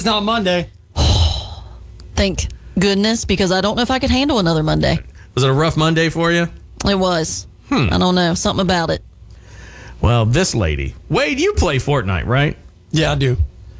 not Monday. Thank goodness, because I don't know if I could handle another Monday. Was it a rough Monday for you? It was. I don't know. Something about it. Well, this lady. Wade, you play Fortnite, right? Yeah, I do.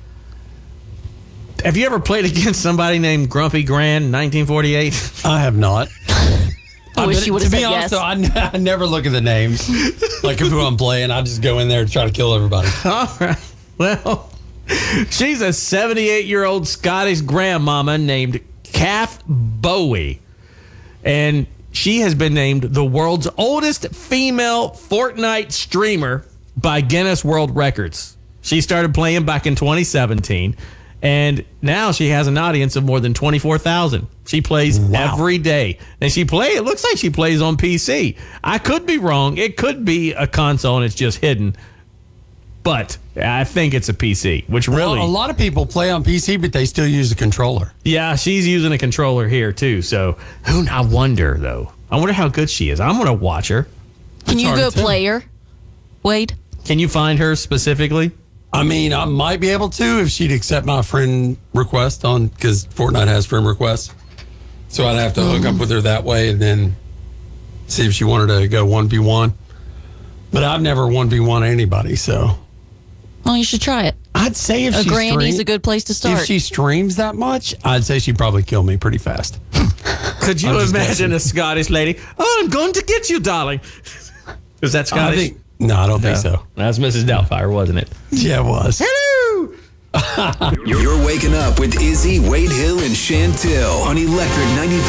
Have you ever played against somebody named Grumpy Grand 1948? I have not. I wish you would have To said be honest, yes. though, I never look at the names. Like who I'm playing, I just go in there to try to kill everybody. All right. Well, she's a 78-year-old Scottish grandmama named Kath Bowie. And she has been named the world's oldest female Fortnite streamer by Guinness World Records. She started playing back in 2017, and now she has an audience of more than 24,000. She plays every day. And it looks like she plays on PC. I could be wrong. It could be a console and it's just hidden. But I think it's a PC, which really... Well, a lot of people play on PC, but they still use a controller. Yeah, she's using a controller here, too. So, I wonder, though. I wonder how good she is. I'm going to watch her. Can you hard go to tell. play her, Wade? Can you find her specifically? I mean, I might be able to if she'd accept my friend request because Fortnite has friend requests. So I'd have to hook up with her that way and then see if she wanted to go 1v1. But I've never 1v1 anybody, so... Well, you should try it. I'd say if A she granny's a good place to start. If she streams that much, I'd say she'd probably kill me pretty fast. Could you imagine a Scottish lady? Oh, I'm going to get you, darling. Is that Scottish? I don't think so. That's Mrs. Doubtfire, wasn't it? Yeah, it was. Hello! You're waking up with Izzy, Wade Hill, and Chantel on Electric 94.